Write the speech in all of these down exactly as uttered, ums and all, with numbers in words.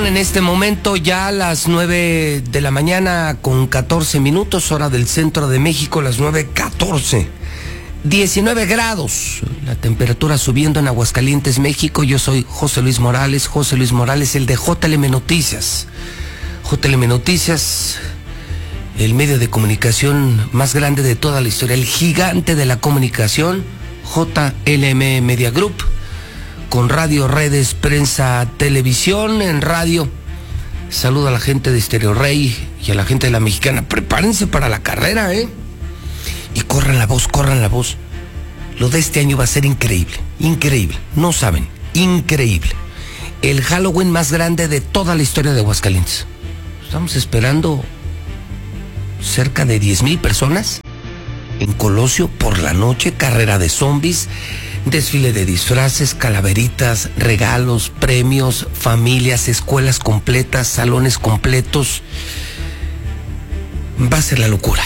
Son en este momento ya las nueve de la mañana con catorce minutos, hora del centro de México, las nueve catorce. diecinueve grados, la temperatura subiendo en Aguascalientes, México. Yo soy José Luis Morales, José Luis Morales, el de J L M Noticias. J L M Noticias, el medio de comunicación más grande de toda la historia, el gigante de la comunicación, J L M Media Group, con radio, redes, prensa, televisión. En radio, saludo a la gente de Stereo Rey y a la gente de La Mexicana. Prepárense para la carrera, ¿eh? Y corran la voz, corran la voz. Lo de este año va a ser increíble, increíble. No saben, increíble. El Halloween más grande de toda la historia de Aguascalientes. Estamos esperando cerca de diez mil personas en Colosio por la noche, carrera de zombies, desfile de disfraces, calaveritas, regalos, premios, familias, escuelas completas, salones completos. Va a ser la locura.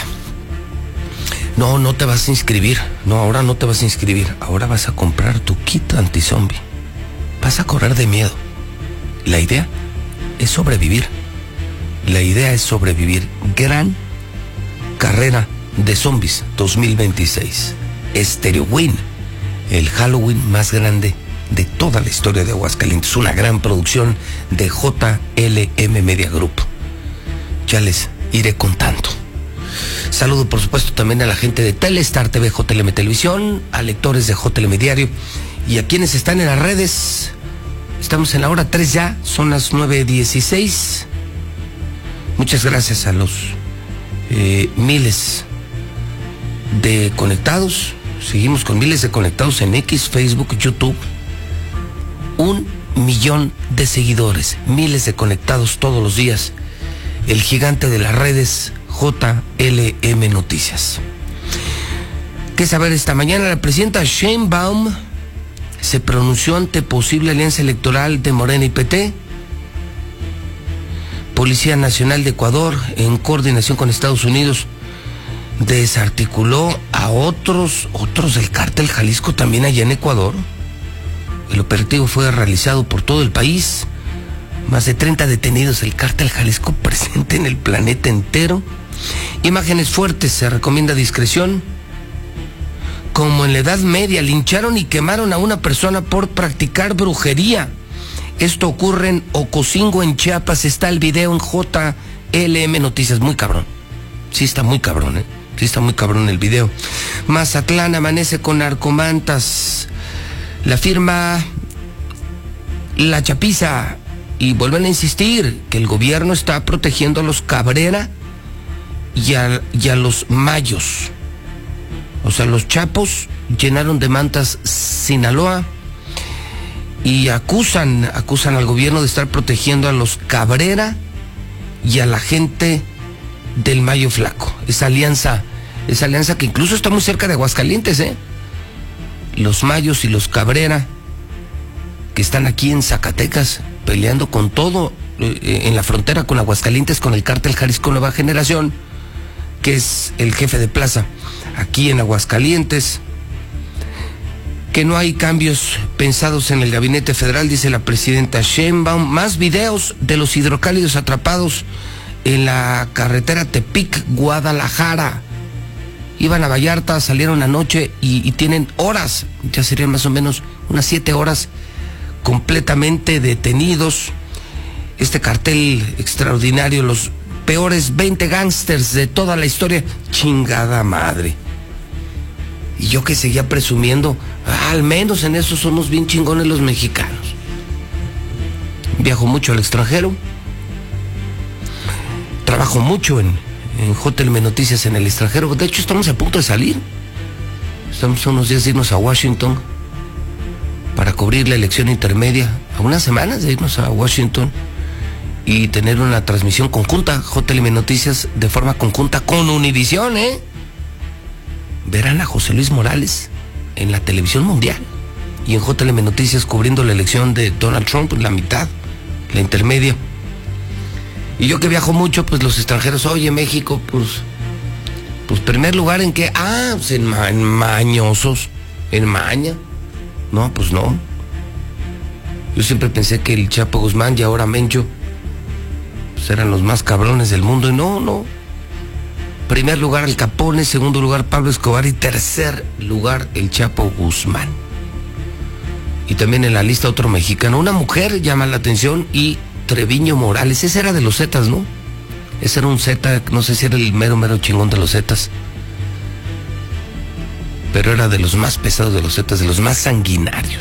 No, no te vas a inscribir. No, ahora no te vas a inscribir. Ahora vas a comprar tu kit anti-zombie. Vas a correr de miedo. La idea es sobrevivir. La idea es sobrevivir. Gran carrera de zombies dos mil veintiséis. Stereo-Win, el Halloween más grande de toda la historia de Aguascalientes. Una gran producción de J L M Media Group. Ya les iré contando. Saludo por supuesto también a la gente de Telestar T V, J L M Televisión, a lectores de J L M Diario y a quienes están en las redes. Estamos en la hora tres ya, son las nueve dieciséis. Muchas gracias a los eh, miles de conectados. Seguimos con miles de conectados en X, Facebook, YouTube. Un millón de seguidores, miles de conectados todos los días. El gigante de las redes, J L M Noticias. ¿Qué saber esta mañana? La presidenta Sheinbaum se pronunció ante posible alianza electoral de Morena y P T. Policía Nacional de Ecuador, en coordinación con Estados Unidos, desarticuló a otros, otros del cártel Jalisco también allá en Ecuador. El operativo fue realizado por todo el país. Más de treinta detenidos del cártel Jalisco presente en el planeta entero. Imágenes fuertes, se recomienda discreción. Como en la Edad Media, lincharon y quemaron a una persona por practicar brujería. Esto ocurre en Ocosingo, en Chiapas. Está el video en J L M Noticias. Muy cabrón. Sí está muy cabrón, ¿eh? Sí está muy cabrón el video. Mazatlán amanece con narcomantas. La firma La Chapiza. Y vuelven a insistir que el gobierno está protegiendo a los Cabrera y a, y a los Mayos. O sea, los Chapos llenaron de mantas Sinaloa y acusan, acusan al gobierno de estar protegiendo a los Cabrera y a la gente del Mayo Flaco. Esa alianza, esa alianza que incluso está muy cerca de Aguascalientes, ¿eh? Los Mayos y los Cabrera, que están aquí en Zacatecas, peleando con todo, eh, en la frontera con Aguascalientes, con el cártel Jalisco Nueva Generación, que es el jefe de plaza aquí en Aguascalientes. Que no hay cambios pensados en el gabinete federal, dice la presidenta Sheinbaum. Más videos de los hidrocálidos atrapados en la carretera Tepic-Guadalajara. Iban a Vallarta, salieron anoche y, y tienen horas, ya serían más o menos unas siete horas completamente detenidos. Este cartel extraordinario, los peores veinte gángsters de toda la historia. Chingada madre. Y yo que seguía presumiendo, ah, al menos en eso somos bien chingones los mexicanos. Viajo mucho al extranjero. Trabajo mucho en, en J L M Noticias en el extranjero. De hecho, estamos a punto de salir. Estamos a unos días de irnos a Washington para cubrir la elección intermedia. A unas semanas de irnos a Washington y tener una transmisión conjunta, J L M Noticias, de forma conjunta con Univisión, ¿eh? Verán a José Luis Morales en la televisión mundial y en J L M Noticias cubriendo la elección de Donald Trump, la mitad, la intermedia. Y yo que viajo mucho, pues los extranjeros, oye, México, pues, pues primer lugar en qué, ah, pues en, ma en mañosos, en maña. No, pues no. Yo siempre pensé que el Chapo Guzmán y ahora Mencho pues eran los más cabrones del mundo, y no, no. Primer lugar Al Capone, segundo lugar Pablo Escobar y tercer lugar el Chapo Guzmán. Y también en la lista otro mexicano, una mujer llama la atención, y Treviño Morales, ese era de los Zetas, ¿no? Ese era un Zeta, no sé si era el mero mero chingón de los Zetas, pero era de los más pesados de los Zetas, de los más sanguinarios.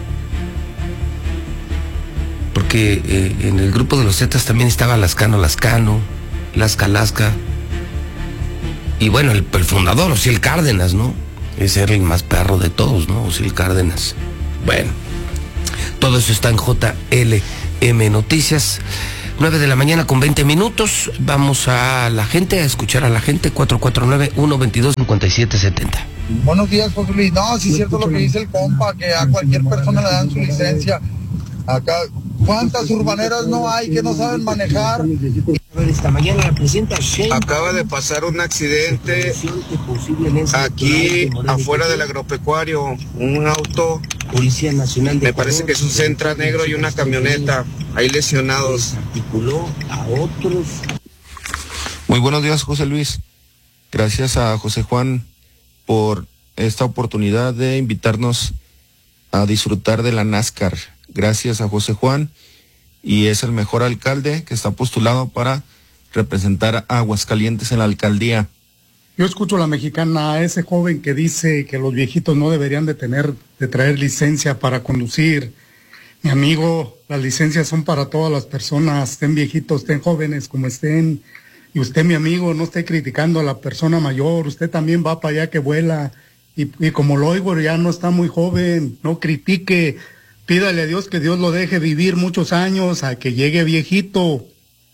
Porque eh, en el grupo de los Zetas también estaba Lascano Lascano, Lasca Lasca, y bueno, el, el fundador, Osiel Cárdenas, ¿no? Ese era el más perro de todos, ¿no? Osiel Cárdenas. Bueno, todo eso está en J L M Noticias. nueve de la mañana con veinte minutos. Vamos a la gente, a escuchar a la gente. Cuatro cuatro nueve, uno dos dos, cinco siete siete cero. Buenos días, José Luis. No, sí es cierto lo que dice el compa, que a cualquier persona le dan su licencia. Acá, ¿cuántas urbaneras no hay que no saben manejar? Esta mañana la presidenta acaba de pasar un accidente aquí afuera del agropecuario, un auto, Policía Nacional de me parece que es un Sentra negro y una camioneta, hay lesionados. Articuló a otros. Muy buenos días, José Luis. Gracias a José Juan por esta oportunidad de invitarnos a disfrutar de la NASCAR. Gracias a José Juan, y es el mejor alcalde que está postulado para representar a Aguascalientes en la alcaldía. Yo escucho a la mexicana, a ese joven que dice que los viejitos no deberían de tener, de traer licencia para conducir. Mi amigo, las licencias son para todas las personas, estén viejitos, estén jóvenes, como estén. Y usted, mi amigo, no esté criticando a la persona mayor, usted también va para allá que vuela. Y, y como lo oigo, ya no está muy joven, no critique. Pídale a Dios que Dios lo deje vivir muchos años, a que llegue viejito.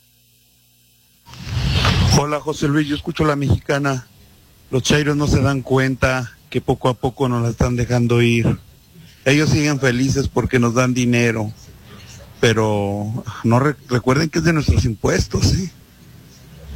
Hola, José Luis, yo escucho a la mexicana. Los chairos no se dan cuenta que poco a poco nos la están dejando ir. Ellos siguen felices porque nos dan dinero, pero no re- recuerden que es de nuestros impuestos, ¿sí?